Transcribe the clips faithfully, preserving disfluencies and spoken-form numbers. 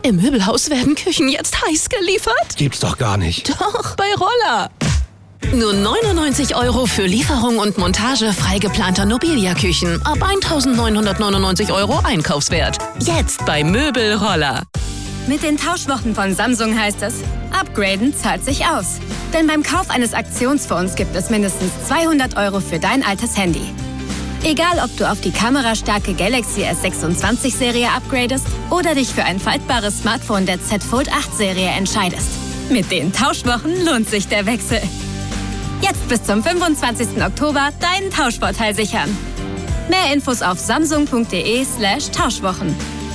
Im Möbelhaus werden Küchen jetzt heiß geliefert. Gibt's doch gar nicht. Doch, bei Roller. Nur neunundneunzig Euro für Lieferung und Montage frei geplanter Nobilia-Küchen. Ab eintausendneunhundertneunundneunzig Euro Einkaufswert. Jetzt bei Möbelroller. Mit den Tauschwochen von Samsung heißt es, upgraden zahlt sich aus. Denn beim Kauf eines Aktionsfonds gibt es mindestens zweihundert Euro für dein altes Handy. Egal, ob du auf die kamerastarke Galaxy S sechsundzwanzig Serie upgradest oder dich für ein faltbares Smartphone der Z Fold acht Serie entscheidest. Mit den Tauschwochen lohnt sich der Wechsel. Jetzt bis zum fünfundzwanzigsten Oktober deinen Tauschvorteil sichern. Mehr Infos auf samsung.de slash Tauschwochen.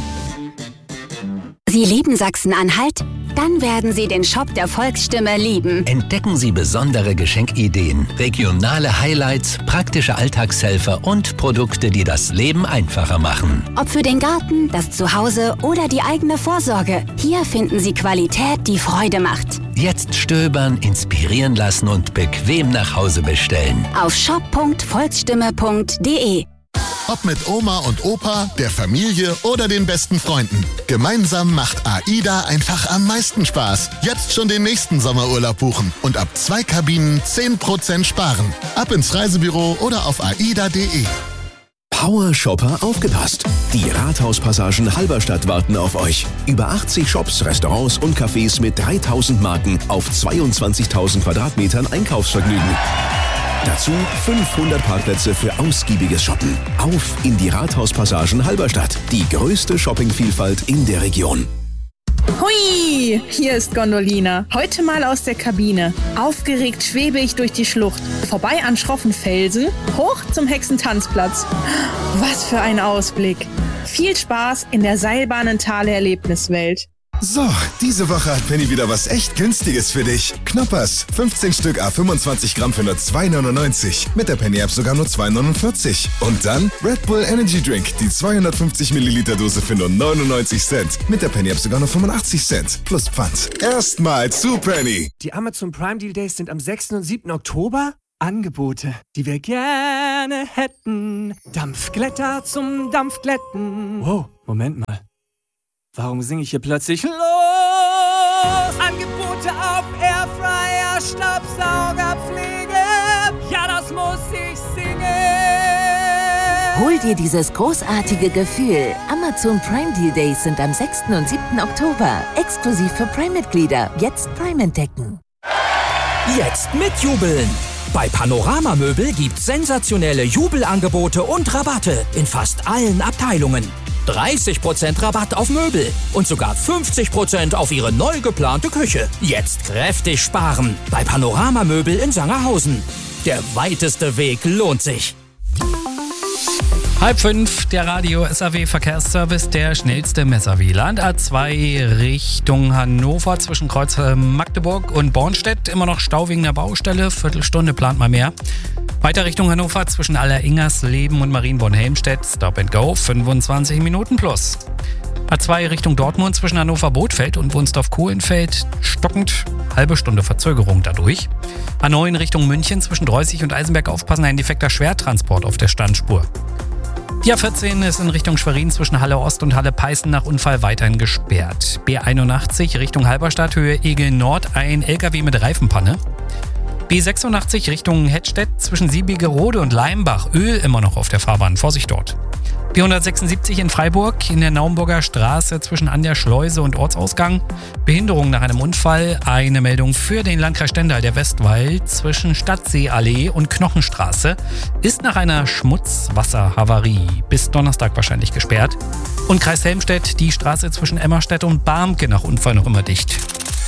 Sie lieben Sachsen-Anhalt? Dann werden Sie den Shop der Volksstimme lieben. Entdecken Sie besondere Geschenkideen, regionale Highlights, praktische Alltagshelfer und Produkte, die das Leben einfacher machen. Ob für den Garten, das Zuhause oder die eigene Vorsorge, hier finden Sie Qualität, die Freude macht. Jetzt stöbern, inspirieren lassen und bequem nach Hause bestellen. Auf shop punkt volksstimme punkt de. Ob mit Oma und Opa, der Familie oder den besten Freunden. Gemeinsam macht AIDA einfach am meisten Spaß. Jetzt schon den nächsten Sommerurlaub buchen und ab zwei Kabinen zehn Prozent sparen. Ab ins Reisebüro oder auf aida punkt de. Power Shopper aufgepasst! Die Rathauspassagen Halberstadt warten auf euch. Über achtzig Shops, Restaurants und Cafés mit dreitausend Marken auf zweiundzwanzigtausend Quadratmetern Einkaufsvergnügen. Dazu fünfhundert Parkplätze für ausgiebiges Shoppen. Auf in die Rathauspassagen Halberstadt. Die größte Shoppingvielfalt in der Region. Hui, hier ist Gondolina. Heute mal aus der Kabine. Aufgeregt schwebe ich durch die Schlucht. Vorbei an schroffen Felsen, hoch zum Hexentanzplatz. Was für ein Ausblick. Viel Spaß in der Seilbahnentale-Erlebniswelt. So, diese Woche hat Penny wieder was echt Günstiges für dich. Knoppers, fünfzehn Stück à fünfundzwanzig Gramm für nur zwei neunundneunzig. Mit der Penny-App sogar nur zwei neunundvierzig. Und dann Red Bull Energy Drink, die zweihundertfünfzig Milliliter Dose für nur neunundneunzig Cent. Mit der Penny-App sogar nur fünfundachtzig Cent. Plus Pfand. Erstmal zu Penny. Die Amazon Prime Deal Days sind am sechsten und siebten Oktober. Angebote, die wir gerne hätten. Dampfglätter zum Dampfglätten. Wow, Moment mal. Warum singe ich hier plötzlich los? Angebote auf Airfryer, Staubsaugerpflege. Ja, das muss ich singen. Hol dir dieses großartige Gefühl. Amazon Prime Deal Days sind am sechsten und siebten Oktober. Exklusiv für Prime-Mitglieder. Jetzt Prime entdecken. Jetzt mitjubeln. Bei Panorama Möbel gibt's sensationelle Jubelangebote und Rabatte in fast allen Abteilungen. dreißig Prozent Rabatt auf Möbel und sogar fünfzig Prozent auf Ihre neu geplante Küche. Jetzt kräftig sparen bei Panorama Möbel in Sangerhausen. Der weiteste Weg lohnt sich. Halb fünf, der Radio-S A W-Verkehrsservice, der schnellste Messer-W L A N. A zwei Richtung Hannover zwischen Kreuz Magdeburg und Bornstedt. Immer noch Stau wegen der Baustelle. Viertelstunde plant mal mehr. Weiter Richtung Hannover zwischen Alleringersleben und Marienborn-Helmstedt. Stop and Go, fünfundzwanzig Minuten plus. A zwei Richtung Dortmund zwischen Hannover-Bothfeld und Wunsdorf-Kohlenfeld. Stockend, halbe Stunde Verzögerung dadurch. A neun Richtung München zwischen Dreußig und Eisenberg aufpassen, ein defekter Schwertransport auf der Standspur. Die A vierzehn ist in Richtung Schwerin zwischen Halle Ost und Halle Peißen nach Unfall weiterhin gesperrt. B einundachtzig Richtung Halberstadt, Höhe Egel Nord, ein L K W mit Reifenpanne. B sechsundachtzig Richtung Hettstedt zwischen Siebigerode und Leimbach, Öl immer noch auf der Fahrbahn, Vorsicht dort. B hundertsechsundsiebzig in Freiburg, in der Naumburger Straße zwischen an der Schleuse und Ortsausgang. Behinderung nach einem Unfall, eine Meldung für den Landkreis Stendal, der Westwald zwischen Stadtseeallee und Knochenstraße ist nach einer Schmutzwasserhavarie bis Donnerstag wahrscheinlich gesperrt. Und Kreis Helmstedt, die Straße zwischen Emmerstedt und Barmke nach Unfall noch immer dicht.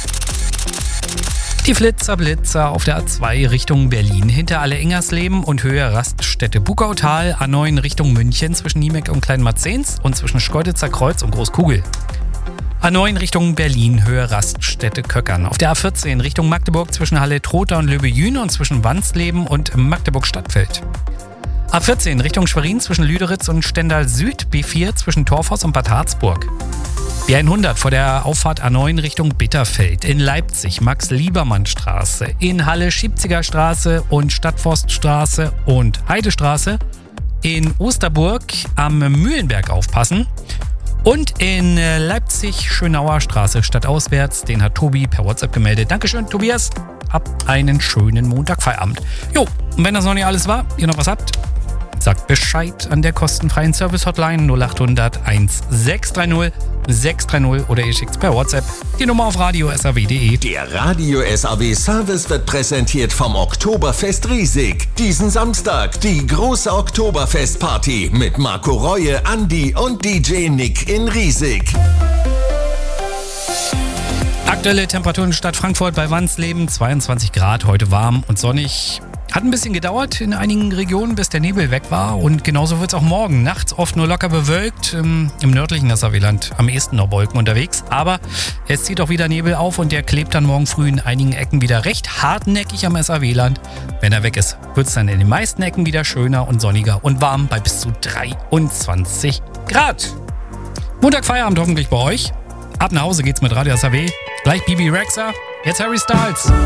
Die Flitzer-Blitzer auf der A zwei Richtung Berlin hinter Alleringersleben und Höhe Raststätte Bukautal, A neun Richtung München zwischen Niemeck und Kleinmarzens und zwischen Schkeuditzer Kreuz und Großkugel. A neun Richtung Berlin, Höhe Raststätte Köckern. Auf der A vierzehn Richtung Magdeburg zwischen Halle-Trotha und Löbejüne und zwischen Wandsleben und Magdeburg-Stadtfeld. A vierzehn Richtung Schwerin zwischen Lüderitz und Stendal Süd, B vier zwischen Torfhaus und Bad Harzburg. B hundert vor der Auffahrt A neun Richtung Bitterfeld, in Leipzig Max-Liebermann-Straße, in Halle Schiebziger Straße und Stadtforststraße und Heidestraße, in Osterburg am Mühlenberg aufpassen Und in Leipzig, Schönauer Straße stadtauswärts, den hat Tobi per WhatsApp gemeldet. Dankeschön, Tobias. Habt einen schönen Montagfeierabend. Jo, und wenn das noch nicht alles war, ihr noch was habt, sagt Bescheid an der kostenfreien Service-Hotline null acht hundert sechs drei null sechs drei null oder ihr schickt's per WhatsApp. Die Nummer auf radio s a w punkt d e. Der Radio S A W Service wird präsentiert vom Oktoberfest Riesig. Diesen Samstag die große Oktoberfestparty mit Marco Reue, Andi und D J Nick in Riesig. Aktuelle Temperaturen Stadt Frankfurt bei Wandsleben, zweiundzwanzig Grad, heute warm und sonnig. Hat ein bisschen gedauert in einigen Regionen, bis der Nebel weg war und genauso wird es auch morgen. Nachts oft nur locker bewölkt, im, im nördlichen S A W-Land am ehesten noch Wolken unterwegs. Aber es zieht auch wieder Nebel auf und der klebt dann morgen früh in einigen Ecken wieder recht hartnäckig am S A W-Land. Wenn er weg ist, wird es dann in den meisten Ecken wieder schöner und sonniger und warm bei bis zu dreiundzwanzig Grad. Montag Feierabend hoffentlich bei euch. Ab nach Hause geht's mit Radio S A W. Gleich Bibi Rexha, jetzt Harry Styles.